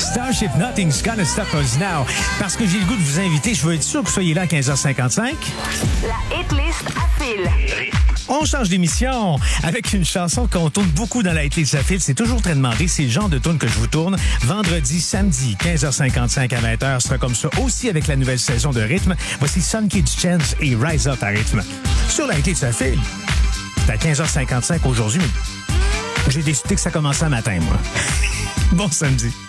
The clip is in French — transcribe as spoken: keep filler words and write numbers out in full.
Starship Nothing's Gonna Stop Us Now. Parce que j'ai le goût de vous inviter, je veux être sûr que vous soyez là à quinze heures cinquante-cinq. La hitlist à fil. On change d'émission avec une chanson qu'on tourne beaucoup dans la hitlist à fil. C'est toujours très demandé. C'est le genre de tune que je vous tourne vendredi, samedi, quinze heures cinquante-cinq à vingt heures. Ce sera comme ça aussi avec la nouvelle saison de rythme. Voici Sun Kids Chance et Rise Up à rythme. Sur la hitlist à fil, c'est à quinze heures cinquante-cinq aujourd'hui. J'ai décidé que ça commençait un matin, moi. Bon samedi.